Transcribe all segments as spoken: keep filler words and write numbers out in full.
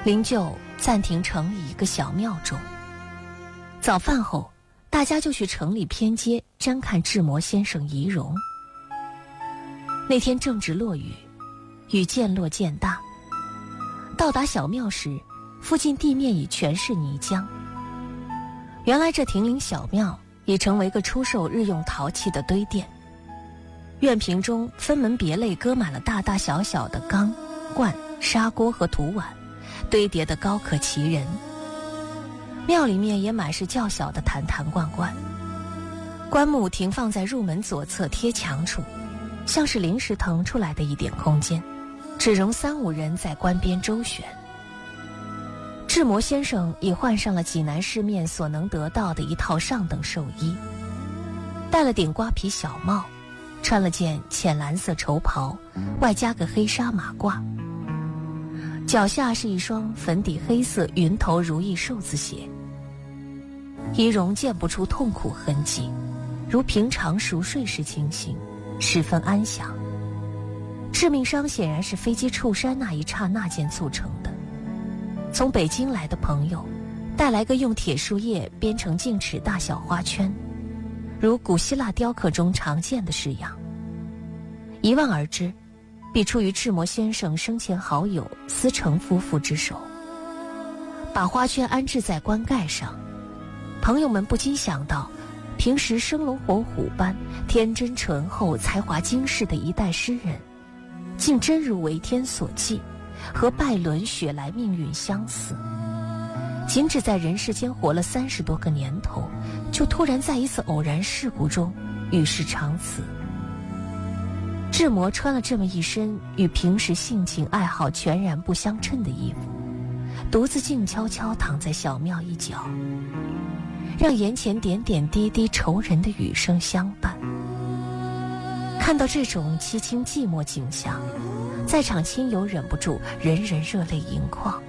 灵柩暂停城里一个小庙中。早饭后，大家就去城里偏街瞻看志摩先生遗容。那天正值落雨，雨渐落渐大。到达小庙时，附近地面已全是泥浆。原来这亭林小庙已成为个出售日用陶器的堆店，院屏中分门别类搁满了大大小小的缸、罐、砂锅和土碗，堆叠得高可齐人。庙里面也满是较小的坛坛罐罐，棺木停放在入门左侧贴墙处，像是临时腾出来的一点空间，只容三五人在棺边周旋。志摩先生已换上了济南市面所能得到的一套上等寿衣，戴了顶瓜皮小帽，穿了件浅蓝色绸袍，外加个黑纱马褂，脚下是一双粉底黑色云头如意寿字鞋。仪容见不出痛苦痕迹，如平常熟睡时情形，十分安详。致命伤显然是飞机触山那一刹那间促成的。从北京来的朋友带来个用铁树叶编成净尺大小花圈，如古希腊雕刻中常见的式样。一望而知，必出于志摩先生生前好友思成夫妇之手。把花圈安置在棺盖上，朋友们不禁想到，平时生龙活虎般天真醇厚、才华惊世的一代诗人，竟真如为天所寄，和拜伦、雪莱命运相似。仅只在人世间活了三十多个年头，就突然在一次偶然事故中与世长辞。志摩穿了这么一身与平时性情爱好全然不相称的衣服，独自静悄悄躺在小庙一角，让眼前点点滴滴愁人的雨声相伴。看到这种凄清寂寞景象，在场亲友忍不住人人热泪盈眶。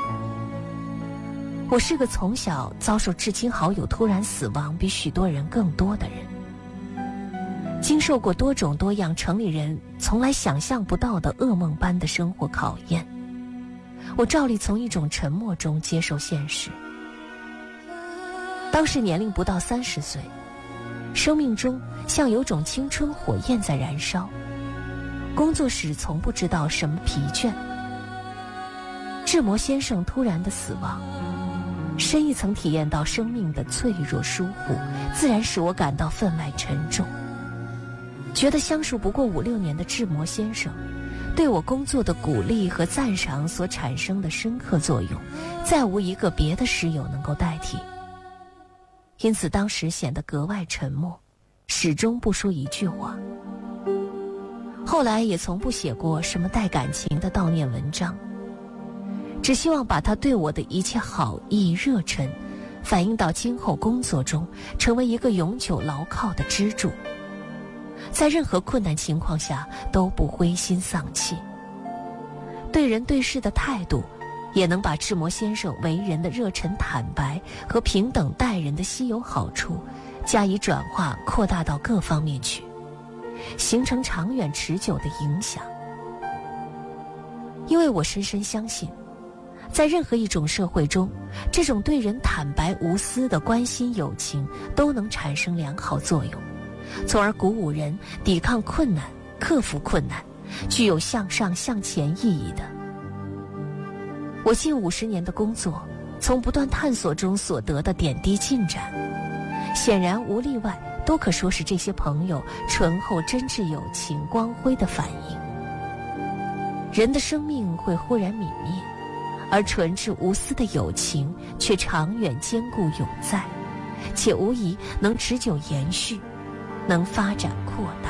我是个从小遭受至亲好友突然死亡比许多人更多的人，经受过多种多样城里人从来想象不到的噩梦般的生活考验，我照例从一种沉默中接受现实。当时年龄不到三十岁，生命中像有种青春火焰在燃烧，工作时从不知道什么疲倦。志摩先生突然的死亡，深一层体验到生命的脆弱疏忽，自然使我感到分外沉重。觉得相熟不过五六年的志摩先生对我工作的鼓励和赞赏所产生的深刻作用，再无一个别的师友能够代替。因此当时显得格外沉默，始终不说一句话。后来也从不写过什么带感情的悼念文章，只希望把他对我的一切好意热忱反映到今后工作中，成为一个永久牢靠的支柱，在任何困难情况下都不灰心丧气。对人对事的态度也能把志摩先生为人的热忱坦白和平等待人的稀有好处加以转化扩大到各方面去，形成长远持久的影响。因为我深深相信，在任何一种社会中，这种对人坦白无私的关心友情都能产生良好作用，从而鼓舞人抵抗困难、克服困难，具有向上向前意义的。我近五十年的工作，从不断探索中所得的点滴进展，显然无例外都可说是这些朋友醇厚真挚友情光辉的反应。人的生命会忽然泯灭，而纯挚无私的友情却长远坚固永在，且无疑能持久延续，能发展扩大。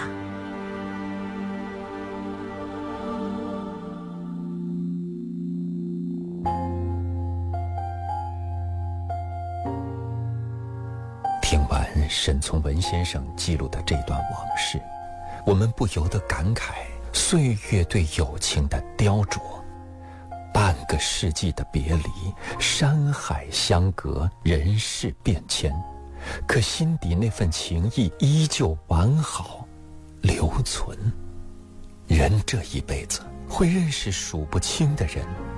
听完沈从文先生记录的这段往事，我们不由得感慨岁月对友情的雕琢。半个世纪的别离，山海相隔，人事变迁，可心底那份情谊依旧完好留存。人这一辈子会认识数不清的人，